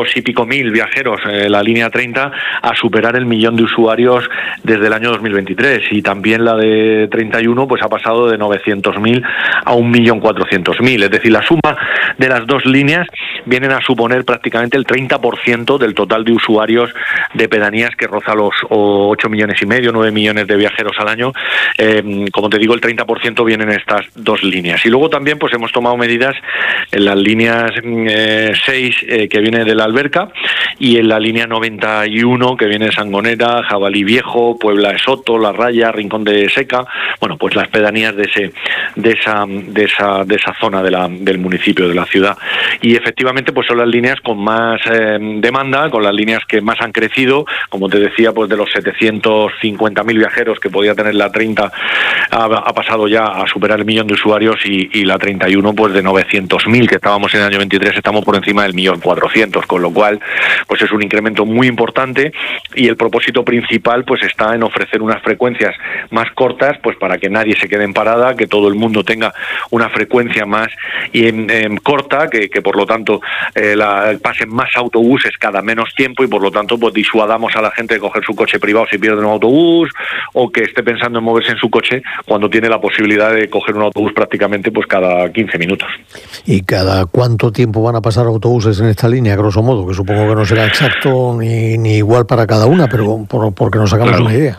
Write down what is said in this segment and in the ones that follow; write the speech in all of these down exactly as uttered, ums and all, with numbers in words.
y pico mil viajeros eh, la línea treinta a superar el millón de usuarios desde el año dos mil veintitrés, y también la de treinta y uno pues ha pasado de novecientos mil a un millón cuatrocientos mil. Es decir, la suma de las dos líneas vienen a suponer prácticamente el treinta por ciento del total de usuarios de pedanías, que roza los ocho millones y medio, nueve millones de viajeros al año. Eh, como te digo, el treinta por ciento vienen en estas dos líneas. Y luego también pues hemos tomado medidas en las líneas eh, seis, eh, que viene de la Alberca, y en la línea noventa y uno, que viene de Sangonera, Jabalí Viejo, Puebla de Soto, La Raya, Rincón de Seca. Bueno, pues las pedanías de ese de esa de esa de esa zona de la, del municipio, de la ciudad. Y efectivamente pues son las líneas con más eh, demanda, con las líneas que más han crecido. Como te decía, pues de los setecientos cincuenta mil viajeros que podía tener la treinta, ha, ha pasado ya a superar el millón de usuarios, y, y la treinta y uno pues de novecientos mil, que estábamos en el año veintitrés, estamos por encima del millón cuatrocientos, con lo cual pues es un incremento muy importante, y el propósito principal pues está en ofrecer unas frecuencias más cortas, pues para que nadie se quede en parada, que todo el mundo tenga una frecuencia más y en, en corta, que, que por lo tanto eh, la, pasen más autobuses cada menos tiempo, y por lo tanto pues disuadamos a la gente de coger su coche privado si pierde un autobús, o que esté pensando en moverse en su coche cuando tiene la posibilidad de coger un autobús prácticamente pues cada quince minutos. ¿Y cada cuánto tiempo van a pasar autobuses en esta línea, grosso modo? Que supongo que no será exacto ni, ni igual para cada una, pero por, porque nos hagamos Claro. una idea.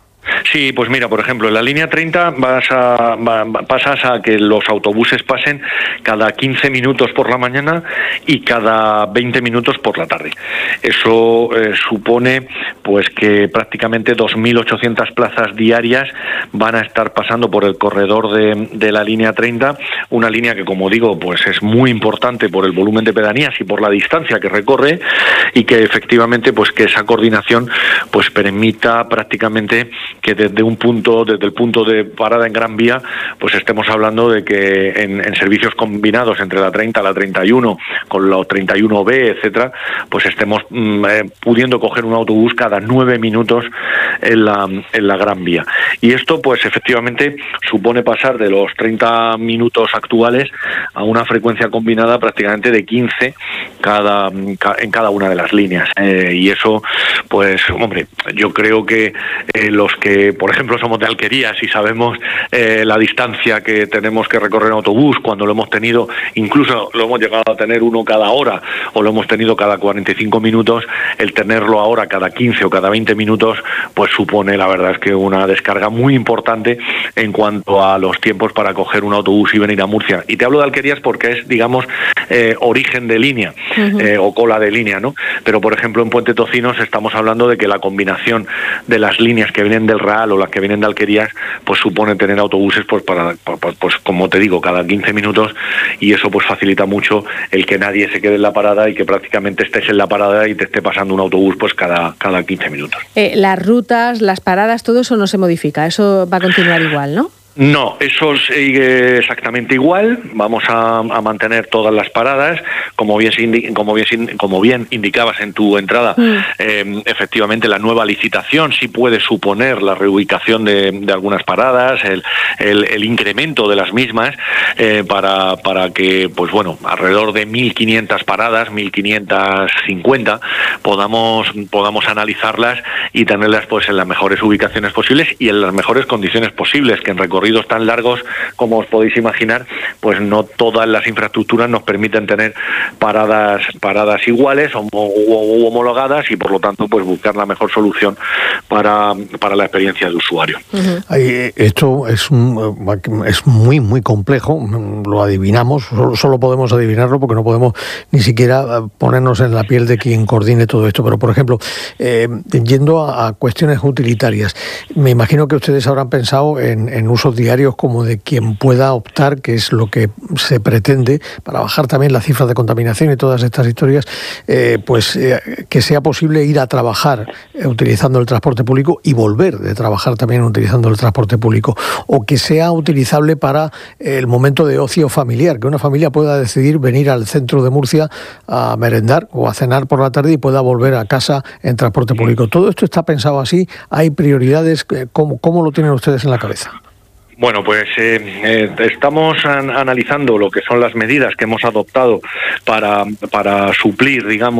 Sí, pues mira, por ejemplo, en la línea treinta vas a, va, pasas a que los autobuses pasen cada quince minutos por la mañana y cada veinte minutos por la tarde. Eso eh, supone pues que prácticamente dos mil ochocientas plazas diarias van a estar pasando por el corredor de, de la línea treinta, una línea que, como digo, pues es muy importante por el volumen de pedanías y por la distancia que recorre, y que efectivamente pues que esa coordinación pues permita prácticamente que desde un punto, desde el punto de parada en Gran Vía, pues estemos hablando de que en, en servicios combinados entre la treinta, la treinta y uno, con los treinta y uno B, etcétera, pues estemos mm, eh, pudiendo coger un autobús cada nueve minutos en la, en la Gran Vía. Y esto, pues efectivamente, supone pasar de los treinta minutos actuales a una frecuencia combinada prácticamente de quince cada, en cada una de las líneas. Eh, y eso, pues, hombre, yo creo que eh, los que, por ejemplo, somos de Alquerías y sabemos eh, la distancia que tenemos que recorrer en autobús, cuando lo hemos tenido, incluso lo hemos llegado a tener uno cada hora, o lo hemos tenido cada cuarenta y cinco minutos, el tenerlo ahora cada quince o cada veinte minutos, pues supone, la verdad es que una descarga muy importante en cuanto a los tiempos para coger un autobús y venir a Murcia. Y te hablo de Alquerías porque es, digamos, eh, origen de línea, uh-huh. eh, o cola de línea, ¿no? Pero, por ejemplo, en Puente Tocinos estamos hablando de que la combinación de las líneas que vienen del Real o las que vienen de Alquerías, pues supone tener autobuses pues para, para pues como te digo, cada quince minutos, y eso pues facilita mucho el que nadie se quede en la parada y que prácticamente estés en la parada y te esté pasando un autobús pues cada, cada quince minutos. Eh, las rutas, las paradas, todo eso no se modifica, eso va a continuar igual, ¿no? No, eso sigue exactamente igual. Vamos a, a mantener todas las paradas, como bien como bien como bien indicabas en tu entrada. Mm. Eh, efectivamente, la nueva licitación sí puede suponer la reubicación de, de algunas paradas, el, el, el incremento de las mismas eh, para para que, pues bueno, alrededor de mil quinientas paradas, mil quinientas cincuenta, podamos podamos analizarlas y tenerlas pues en las mejores ubicaciones posibles y en las mejores condiciones posibles, que en recorrido tan largos como os podéis imaginar, pues no todas las infraestructuras nos permiten tener paradas paradas iguales o, o, o homologadas, y por lo tanto pues buscar la mejor solución para, para la experiencia del usuario. Uh-huh. Ay, esto es, un, es muy muy complejo, lo adivinamos, solo, solo podemos adivinarlo porque no podemos ni siquiera ponernos en la piel de quien coordine todo esto, pero por ejemplo, eh, yendo a, a cuestiones utilitarias, me imagino que ustedes habrán pensado en, en usos diarios como de quien pueda optar, que es lo que se pretende para bajar también las cifras de contaminación y todas estas historias, eh, pues eh, que sea posible ir a trabajar eh, utilizando el transporte público y volver de trabajar también utilizando el transporte público, o que sea utilizable para el momento de ocio familiar, que una familia pueda decidir venir al centro de Murcia a merendar o a cenar por la tarde y pueda volver a casa en transporte público. ¿Todo esto está pensado así? ¿Hay prioridades? ¿Cómo, cómo lo tienen ustedes en la cabeza? Bueno, pues eh, eh, estamos an- analizando lo que son las medidas que hemos adoptado para, para suplir, digamos,